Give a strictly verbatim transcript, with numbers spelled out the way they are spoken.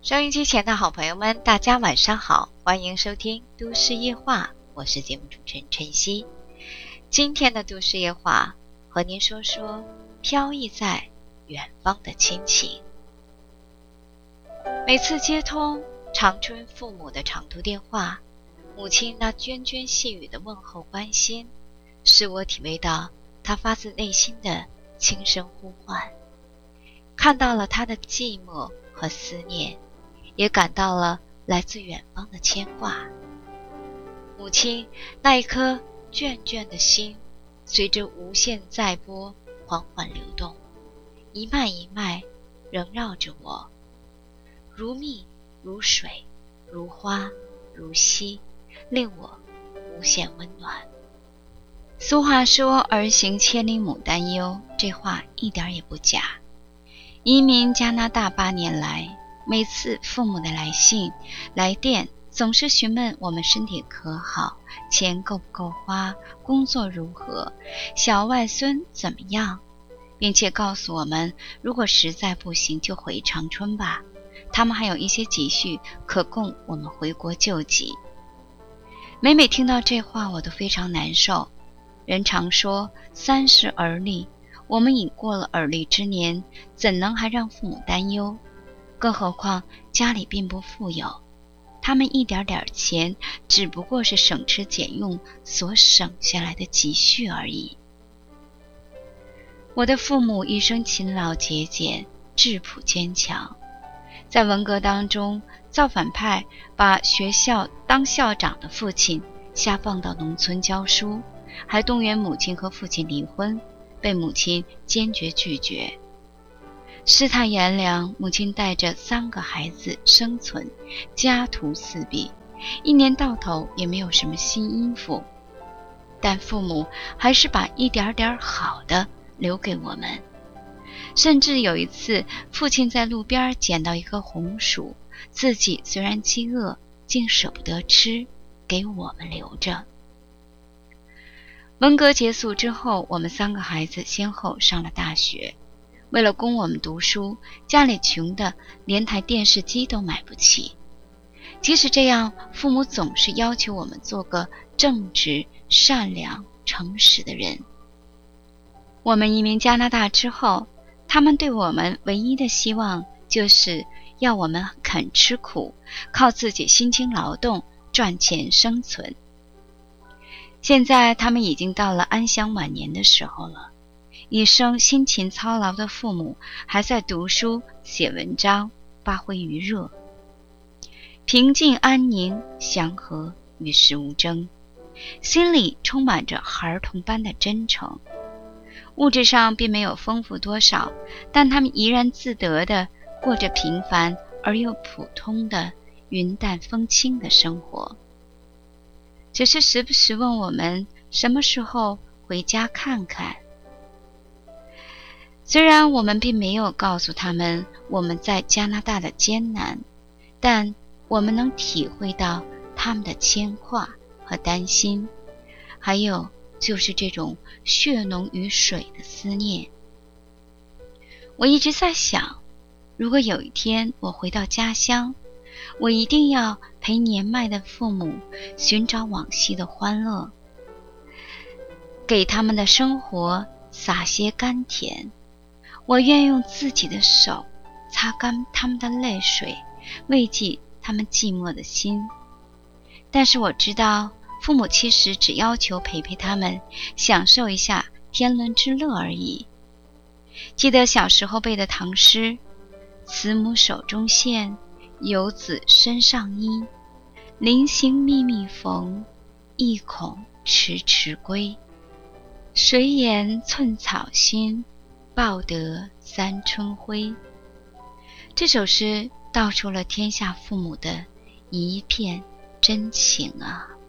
收音机前的好朋友们，大家晚上好，欢迎收听都市夜话，我是节目主持人晨曦。今天的都市夜话和您说说飘逸在远方的亲情。每次接通长春父母的长途电话，母亲那涓涓细语的问候关心，使我体味到她发自内心的轻声呼唤，看到了她的寂寞和思念，也感到了来自远方的牵挂。母亲那一颗眷眷的心，随着无限载波缓缓流动，一脉一脉仍绕着我，如蜜如水如花如溪，令我无限温暖。俗话说儿行千里母担忧，这话一点也不假。移民加拿大八年来，每次父母的来信来电总是询问我们身体可好，钱够不够花，工作如何，小外孙怎么样，并且告诉我们如果实在不行就回长春吧，他们还有一些积蓄可供我们回国救济。每每听到这话我都非常难受。人常说三十而立，我们已过了而立之年，怎能还让父母担忧？更何况家里并不富有，他们一点点钱只不过是省吃俭用所省下来的积蓄而已。我的父母一生勤劳节俭，质朴坚强。在文革当中，造反派把学校当校长的父亲下放到农村教书，还动员母亲和父亲离婚，被母亲坚决拒绝。世态炎凉，母亲带着三个孩子生存，家徒四壁，一年到头也没有什么新衣服，但父母还是把一点点好的留给我们。甚至有一次，父亲在路边捡到一个红薯，自己虽然饥饿，竟舍不得吃，给我们留着。文革结束之后，我们三个孩子先后上了大学。为了供我们读书，家里穷的连台电视机都买不起。即使这样，父母总是要求我们做个正直、善良、诚实的人。我们移民加拿大之后，他们对我们唯一的希望就是要我们肯吃苦，靠自己辛勤劳动赚钱生存。现在他们已经到了安享晚年的时候了，一生辛勤操劳的父母还在读书、写文章，发挥余热。平静安宁，祥和与世无争，心里充满着孩童般的真诚。物质上并没有丰富多少，但他们怡然自得地过着平凡而又普通的云淡风轻的生活。只是时不时问我们什么时候回家看看。虽然我们并没有告诉他们我们在加拿大的艰难，但我们能体会到他们的牵挂和担心，还有就是这种血浓于水的思念。我一直在想，如果有一天我回到家乡，我一定要陪年迈的父母寻找往昔的欢乐，给他们的生活撒些甘甜。我愿用自己的手擦干他们的泪水，慰藉他们寂寞的心。但是我知道，父母其实只要求陪陪他们，享受一下天伦之乐而已。记得小时候背的唐诗：慈母手中线，游子身上衣，临行密密缝，意恐迟迟归。谁言寸草心，报得三春晖。这首诗道出了天下父母的一片真情啊。